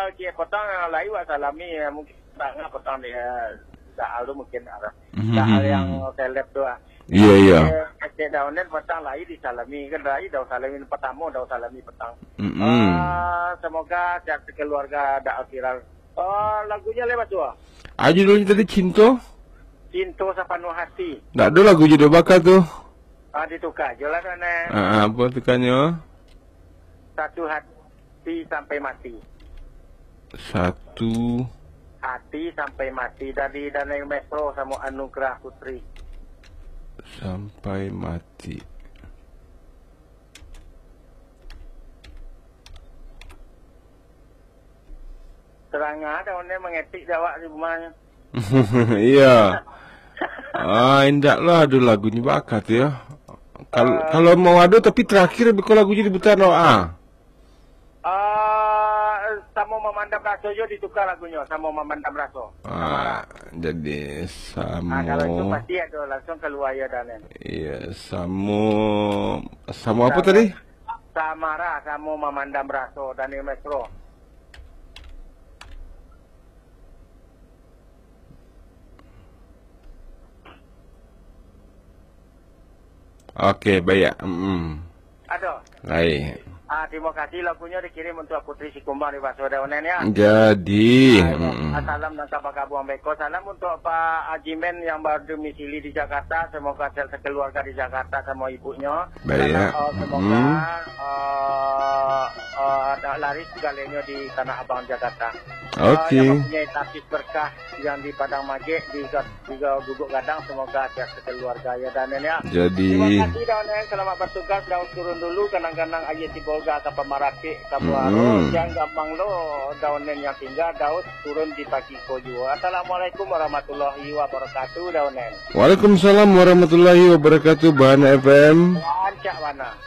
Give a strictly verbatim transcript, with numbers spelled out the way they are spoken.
kia potong lain wa salami mungkin tak potong dia dah alu mungkin ada. Mhm. Dah yang seleb doa. Iya iya. Cek daunen petang lain disalami kan lain daun salami pertama daun salami petang. Mm-mm. Ah, semoga sehat keluarga ada akhirat. Oh, lagunya lewat tuh. Ah, judulnya tadi Cinto? Cinto sepenuh hati. Nggak ada lagu judul bakal tuh. Ah, ditukar jelas ane. Ah, apa tukannya? Satu hati sampai mati. Satu Hati sampai mati dari Daneng Metro sama Anugerah Putri. sampai mati. Serangga daunnya mengetik jawab di rumahnya. Iya. Ah, indah lah ada lagunya bakat ya. Kalau Uh, kalau mau ada tapi terakhir kalau lagunya diputar no ah. Ah, sama memandang raso jo ditukar lagunya sama memandang raso. Ah, jadi Ah, kalau itu Samo. pasti ada langsung keluar ya Danen. Iya, Samo. Samo apa tadi? Samara sama memandang raso Daneng Metro. Oke, baik. Mm. Ada. Baik. Ah, terima kasih lagunya dikirim untuk Putri Sikumbang di Baso Daonen ya. Jadi, Ah, mm. salam dan kabar kabuang beko. Salam untuk Pak Ajimen yang berdomisili di Jakarta. Semoga sehat keluarga di Jakarta sama ibunya. Baik ya. Salam, uh, semoga Mm. uh, uh, uh, laris segalanya di Tanah Abang Jakarta. Oke. Uh, yang mempunyai tapis berkah yang di Padang Magek di di Guguk Gadang. Semoga sehat keluarga ya Danen ya. Jadi, Terima kasih Daonen, selamat bertugas. Daun turun dulu kanang-kanang ayat si Bolga ke Pemarati Kabuaro. Mm. Yang gampang lo Daonen yang tinggal Daud turun di pagi koyo. Assalamualaikum warahmatullahi wabarakatuh Daonen. Waalaikumsalam warahmatullahi wabarakatuh. Bahan F M. Lancak mana?